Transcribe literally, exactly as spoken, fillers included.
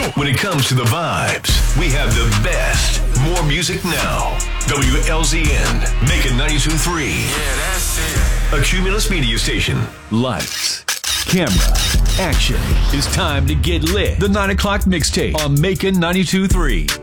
When it comes to the vibes, we have the best. More music now. W L Z N, Macon ninety-two point three. Yeah, that's it. A Cumulus media station. Lights, camera, action. It's time to get lit. The nine o'clock mixtape on Macon ninety-two point three.